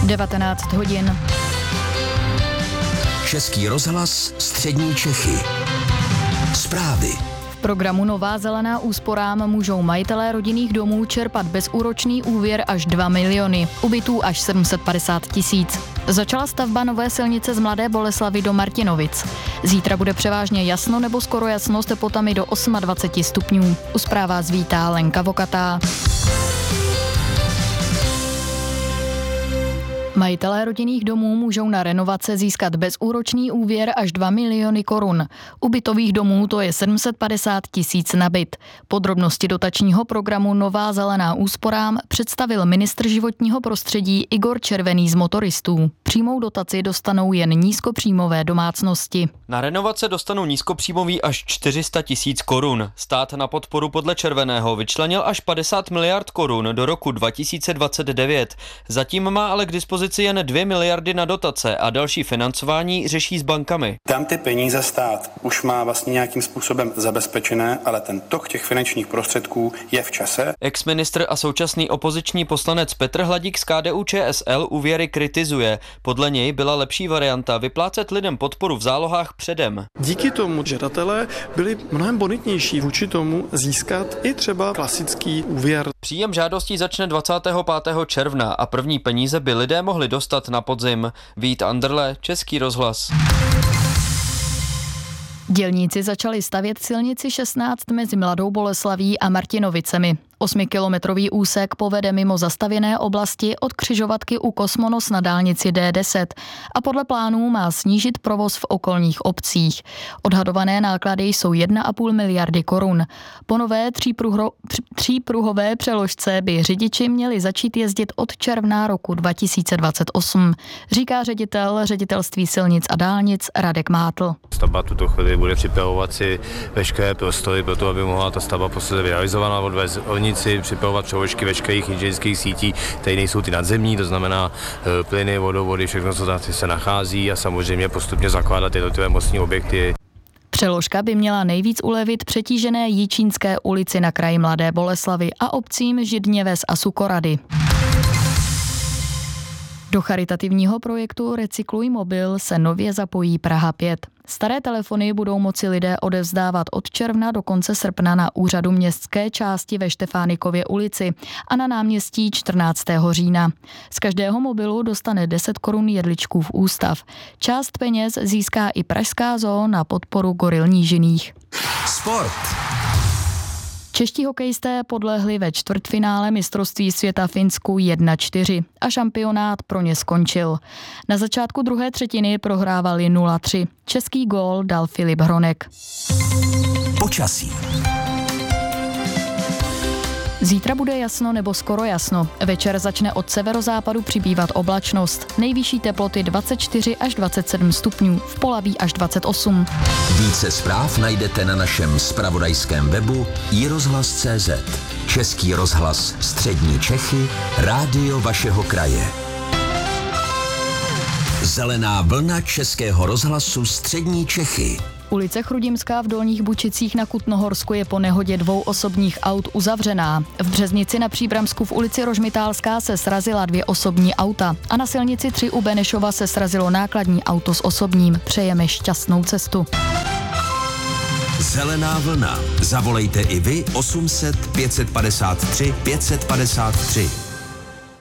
19 hodin. Český rozhlas Střední Čechy. Zprávy. V programu Nová zelená úsporám můžou majitelé rodinných domů čerpat bezúročný úvěr až 2 miliony, u bytů až 750 tisíc. Začala stavba nové silnice z Mladé Boleslavi do Martinovic. Zítra bude převážně jasno nebo skoro jasno s teplotami do 28 stupňů. U zpráv vás vítá Lenka Vokatá. Majitelé rodinných domů můžou na renovace získat bezúročný úvěr až 2 miliony korun. U bytových domů to je 750 tisíc na byt. Podrobnosti dotačního programu Nová zelená úsporám představil ministr životního prostředí Igor Červený z Motoristů. Přímou dotaci dostanou jen nízkopříjmové domácnosti. Na renovace dostanou nízkopříjmový až 400 tisíc korun. Stát na podporu podle Červeného vyčlenil až 50 miliard korun do roku 2029. Zatím má ale k dispozici jen 2 miliardy na dotace a další financování řeší s bankami. Tam ty peníze stát už má vlastně nějakým způsobem zabezpečené, ale ten tok těch finančních prostředků je v čase. Ex-ministr a současný opoziční poslanec Petr Hladík z KDU-ČSL úvěry kritizuje. Podle něj byla lepší varianta vyplácet lidem podporu v zálohách předem. Díky tomu žadatelé byli mnohem bonitnější vůči tomu získat i třeba klasický úvěr. Příjem žádostí začne 25. června a první peníze by lidé mohli dostat na podzim. Vít Anderle, Český rozhlas. Dělníci začali stavět silnici 16 mezi Mladou Boleslaví a Martinovicemi. 8kilometrový úsek povede mimo zastavěné oblasti od křižovatky u Kosmonos na dálnici D10 a podle plánů má snížit provoz v okolních obcích. Odhadované náklady jsou 1,5 miliardy korun. Po nové třípruhové přeložce by řidiči měli začít jezdit od června roku 2028, říká ředitel Ředitelství silnic a dálnic Radek Mátl. Stavba tuto chvíli bude připravovat si veškeré prostory pro to, aby mohla ta stavba prostě realizovaná odvést připravovat přeložky veškerých inženýrských sítí, které nejsou ty nadzemní, to znamená plyny, vodovody, všechno, co tam se nachází a samozřejmě postupně zakládat jednotlivé mostní objekty. Přeložka by měla nejvíc ulevit přetížené Jičínské ulici na kraji Mladé Boleslavy a obcím Židněves a Sukorady. Do charitativního projektu Recykluj mobil se nově zapojí Praha 5. Staré telefony budou moci lidé odevzdávat od června do konce srpna na úřadu městské části ve Štefánikově ulici a na náměstí 14. října. Z každého mobilu dostane 10 korun jedličkův ústav. Část peněz získá i Pražská zoo na podporu goril nížinných. Sport. Čeští hokejisté podlehli ve čtvrtfinále mistrovství světa Finsku 1-4 a šampionát pro ně skončil. Na začátku druhé třetiny prohrávali 0-3. Český gól dal Filip Hronek. Počasí. Zítra bude jasno nebo skoro jasno. Večer začne od severozápadu přibývat oblačnost. Nejvyšší teploty 24 až 27 stupňů, v Polaví až 28. Více zpráv najdete na našem zpravodajském webu iRozhlas.cz. Český rozhlas Střední Čechy, rádio vašeho kraje. Zelená vlna Českého rozhlasu Střední Čechy. Ulice Chrudimská v Dolních Bučicích na Kutnohorsku je po nehodě 2 osobních aut uzavřená. V Březnici na Příbramsku v ulici Rožmitálská se srazila 2 osobní auta a na silnici 3 u Benešova se srazilo nákladní auto s osobním. Přejeme šťastnou cestu. Zelená vlna. Zavolejte i vy 800 553 553.